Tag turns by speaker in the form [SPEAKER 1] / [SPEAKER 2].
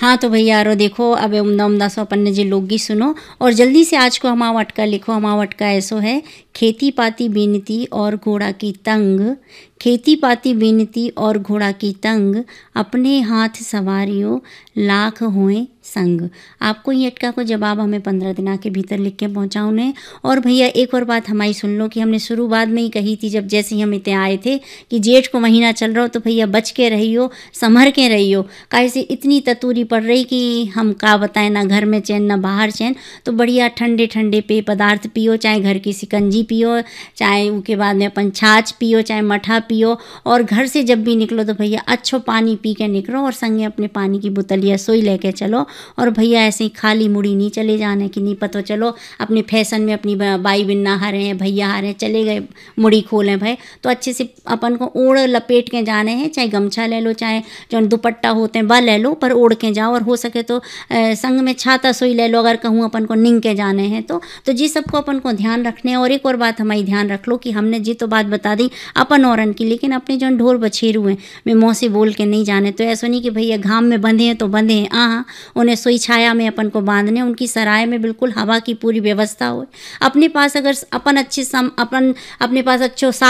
[SPEAKER 1] हाँ तो भैया रो देखो अब उमदा उमदा सो अपन ने जे लोकगीत सुनो और जल्दी से आज को हमारा अटका लिखो। हमारा अटका ऐसो है, खेती पाती बीनती और घोड़ा की तंग, खेती पाती बीनती और घोड़ा की तंग, अपने हाथ सवारियों लाख हुए संग। आपको ये अटका को जवाब हमें 15 दिन के भीतर लिख के पहुँचाओ ने। और भैया एक और बात हमारी सुन लो कि हमने शुरुआत में ही कही थी जब जैसे ही हम इतने आए थे कि जेठ को महीना चल रहा हो तो भैया बच के रहियो, संभर के रहियो। कैसे इतनी ततूरी पड़ रही कि हम का बताएं, ना घर में चैन ना बाहर चैन। तो बढ़िया ठंडे ठंडे पेय पदार्थ पियो, चाहे घर की सिकंजी पियो, चाहे उसके बाद में अपन छाछ पियो, चाहे मठा पियो। और घर से जब भी निकलो तो भैया अच्छो पानी पी के निकलो और संगे अपने पानी की बोतलिया सोई लेके चलो। और भैया ऐसे ही खाली मुड़ी नहीं चले जाने की, नहीं पता चलो अपने फैशन में अपनी बाई बिन्ना हारे हैं, भैया हारे हैं, चले गए मुड़ी खोलें भाई। तो अच्छे से अपन को ओढ़ लपेट के जाने हैं, चाहे गमछा ले लो, चाहे जो दुपट्टा होते हैं वह ले लो, पर ओढ़ के जाओ। और हो सके तो संग में छाता सोई ले लो अगर कहूँ अपन को निंग के जाने हैं तो जी सबको अपन को ध्यान रखने। और एक और बात हमारी ध्यान रख लो कि हमने जी तो बात बता दी अपन औरन की, लेकिन अपने जो ढोर बछेरू हैं मैं मुँह से बोल के नहीं जाने। तो ऐसा नहीं कि भैया घाम में बंधे हैं तो बंधे हैं, हाँ उन्हें सोई छाया में अपन को बांधने, उनकी सराय में बिल्कुल हवा की पूरी व्यवस्था हो। अपने पास अगर अपन अच्छे अपन अपने पास अच्छो